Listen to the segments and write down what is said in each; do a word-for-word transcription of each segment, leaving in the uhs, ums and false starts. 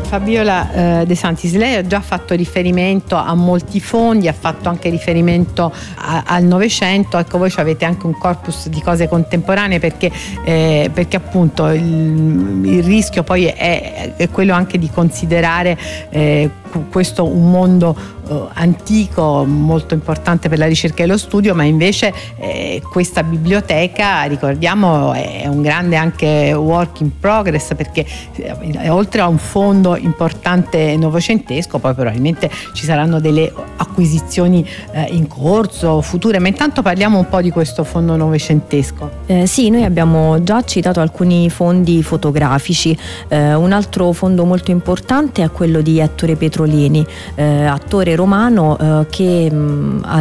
Fabiola eh, De Santis, lei ha già fatto riferimento a molti fondi, ha fatto anche riferimento a, al Novecento. Ecco, voi avete anche un corpus di cose contemporanee perché, eh, perché appunto il, il rischio poi è, è quello anche di considerare eh, questo un mondo eh, antico molto importante per la ricerca e lo studio, ma invece eh, questa biblioteca, ricordiamo, è un grande anche work in progress, perché eh, oltre a un fondo importante novecentesco poi probabilmente ci saranno delle acquisizioni eh, in corso future, ma intanto parliamo un po' di questo fondo novecentesco. Eh, sì, noi abbiamo già citato alcuni fondi fotografici. Eh, un altro fondo molto importante è quello di Ettore Petrolini, eh, attore romano eh, che mh, ha,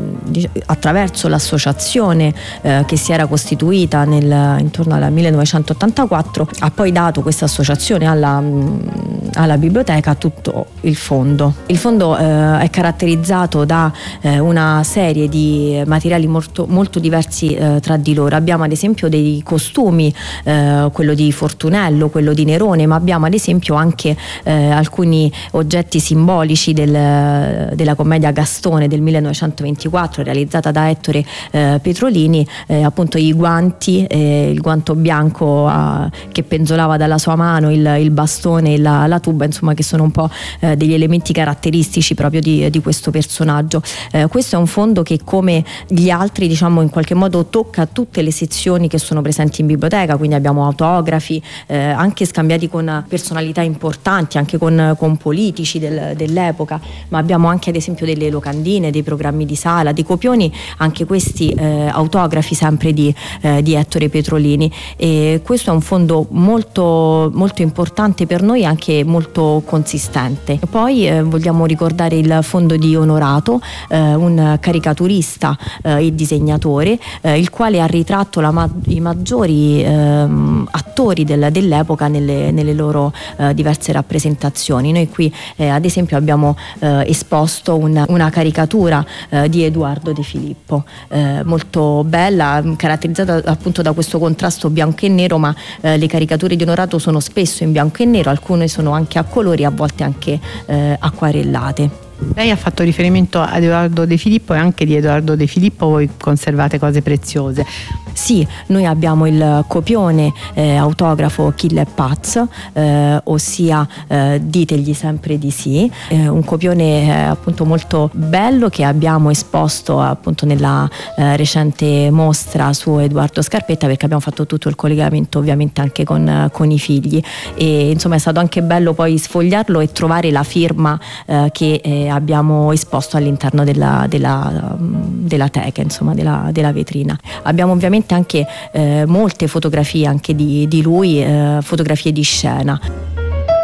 attraverso l'associazione eh, che si era costituita nel, intorno al millenovecentottantaquattro ha poi dato questa associazione alla, mh, alla biblioteca tutto il fondo. Il fondo eh, è caratterizzato da eh, una serie di materiali molto, molto diversi eh, tra di loro. Abbiamo ad esempio dei costumi, eh, quello di Fortunello, quello di Nerone, ma abbiamo ad esempio anche eh, alcuni oggetti simbolici del, della commedia Gastone del millenovecentoventiquattro realizzata da Ettore eh, Petrolini, eh, appunto i guanti, eh, il guanto bianco eh, che penzolava dalla sua mano, il, il bastone e la, la tuba, insomma, che sono un po' eh, degli elementi caratteristici proprio di, di questo personaggio. Eh, questo è un fondo che, come gli altri, diciamo, in qualche modo tocca tutte le sezioni che sono presenti in biblioteca, quindi abbiamo autografi eh, anche scambiati con personalità importanti, anche con, con politici del, dell'epoca, ma abbiamo anche ad esempio delle locandine, dei programmi di sala, dei copioni, anche questi eh, autografi sempre di, eh, di Ettore Petrolini. E questo è un fondo molto, molto importante per noi, anche molto consistente. Poi eh, vogliamo ricordare il fondo di Onorato, eh, un caricaturista eh, e disegnatore, eh, il quale ha ritratto la ma- i maggiori eh, attori del, dell'epoca nelle, nelle loro eh, diverse rappresentazioni. Noi qui eh, ad esempio abbiamo eh, esposto una, una caricatura eh, di Edoardo De Filippo, eh, molto bella, caratterizzata appunto da questo contrasto bianco e nero, ma eh, le caricature di Onorato sono spesso in bianco e nero, alcune sono anche a colori, a volte anche eh, acquarellate. Lei ha fatto riferimento ad Edoardo De Filippo, e anche di Edoardo De Filippo voi conservate cose preziose. Sì, noi abbiamo il copione eh, autografo Chi l'è pazzo, eh, ossia eh, ditegli sempre di sì, eh, un copione eh, appunto molto bello che abbiamo esposto appunto nella eh, recente mostra su Edoardo Scarpetta, perché abbiamo fatto tutto il collegamento ovviamente anche con, con i figli, e insomma è stato anche bello poi sfogliarlo e trovare la firma eh, che eh, abbiamo esposto all'interno della, della, della teca, insomma della, della vetrina. Abbiamo ovviamente anche eh, molte fotografie anche di, di lui, eh, fotografie di scena.